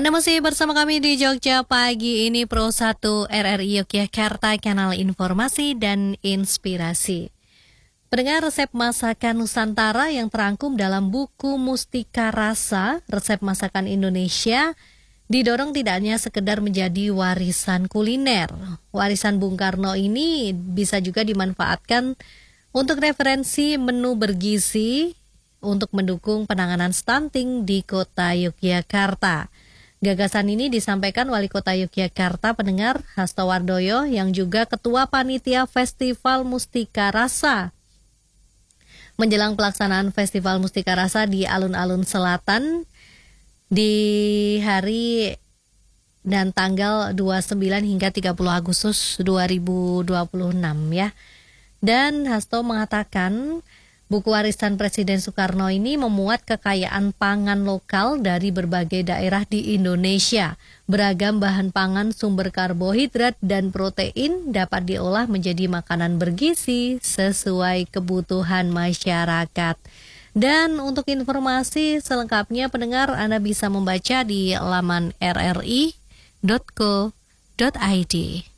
Anda masih bersama kami di Jogja Pagi ini, Pro 1 RRI Yogyakarta, kanal informasi dan inspirasi. Pendengar, resep masakan Nusantara yang terangkum dalam buku Mustika Rasa, Resep Masakan Indonesia, didorong tidak hanya sekedar menjadi warisan kuliner. Warisan Bung Karno ini bisa juga dimanfaatkan untuk referensi menu bergizi untuk mendukung penanganan stunting di kota Yogyakarta. Gagasan ini disampaikan Wali Kota Yogyakarta, pendengar, Hasto Wardoyo, yang juga Ketua Panitia Festival Mustika Rasa. Menjelang pelaksanaan Festival Mustika Rasa di alun-alun selatan di hari dan tanggal 29 hingga 30 Agustus 2026 ya. Dan Hasto mengatakan buku warisan Presiden Soekarno ini memuat kekayaan pangan lokal dari berbagai daerah di Indonesia. Beragam bahan pangan, sumber karbohidrat dan protein dapat diolah menjadi makanan bergizi sesuai kebutuhan masyarakat. Dan untuk informasi selengkapnya, pendengar, Anda bisa membaca di laman rri.co.id.